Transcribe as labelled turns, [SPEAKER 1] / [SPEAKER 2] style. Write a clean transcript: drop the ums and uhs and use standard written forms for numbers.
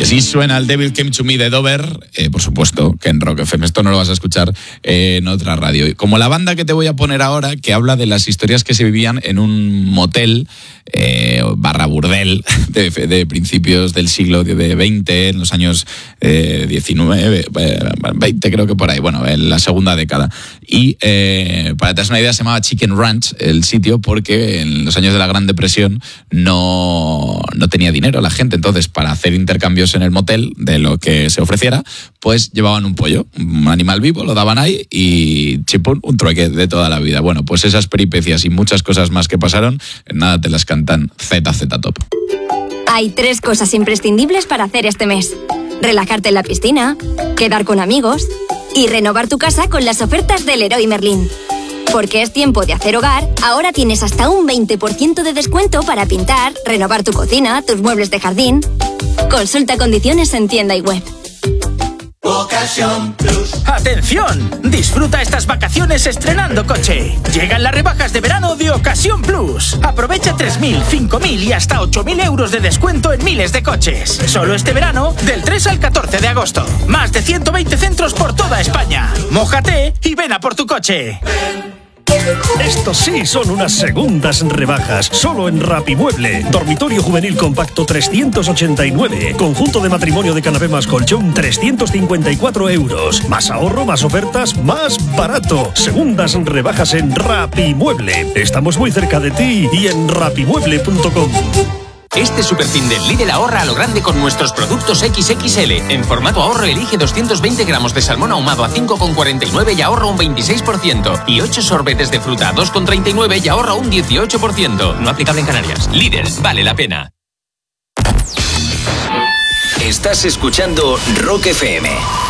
[SPEAKER 1] Así suena el Devil Came to Me de Dover, por supuesto que en Rock FM. Esto no lo vas a escuchar en otra radio. Como la banda que te voy a poner ahora, que habla de las historias que se vivían en un motel barra burdel de principios del siglo XX, en los años 19, 20 creo que por ahí, bueno, en la segunda década. Y para que te hagas una idea, se llamaba Chicken Ranch el sitio porque en los años de la Gran Depresión no tenía dinero la gente. Entonces, para hacer intercambios en el motel de lo que se ofreciera, pues llevaban un pollo, un animal vivo, lo daban ahí y chipón, un trueque de toda la vida. Bueno, pues esas peripecias y muchas cosas más que pasaron, en nada te las cantan ZZ Top.
[SPEAKER 2] Hay 3 cosas imprescindibles para hacer este mes: relajarte en la piscina, quedar con amigos y renovar tu casa con las ofertas del Leroy Merlin. Porque es tiempo de hacer hogar, ahora tienes hasta un 20% de descuento para pintar, renovar tu cocina, tus muebles de jardín. Consulta condiciones en tienda y web.
[SPEAKER 3] Ocasión Plus.
[SPEAKER 4] ¡Atención! Disfruta estas vacaciones estrenando coche. Llegan las rebajas de verano de Ocasión Plus. Aprovecha 3.000, 5.000 y hasta 8.000 euros de descuento en miles de coches. Solo este verano, del 3 al 14 de agosto. Más de 120 centros por toda España. Mójate y ven a por tu coche.
[SPEAKER 5] Estos sí son unas segundas rebajas. Solo en Rapimueble. Dormitorio juvenil compacto 389. Conjunto de matrimonio de canapé más colchón 354 euros. Más ahorro, más ofertas, más barato. Segundas rebajas en Rapimueble. Estamos muy cerca de ti y en rapimueble.com.
[SPEAKER 6] Este superfin del Lidl ahorra a lo grande con nuestros productos XXL. En formato ahorro elige 220 gramos de salmón ahumado a 5,49 y ahorra un 26%. Y 8 sorbetes de fruta a 2,39 y ahorra un 18%. No aplicable en Canarias. Lidl, vale la pena.
[SPEAKER 7] Estás escuchando Rock FM.